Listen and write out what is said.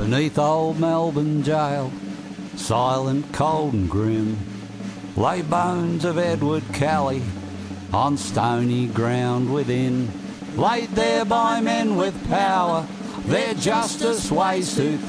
Beneath old Melbourne jail, silent, cold and grim, lay bones of Edward Kelly on stony ground within, laid there by men with power, their justice wasted.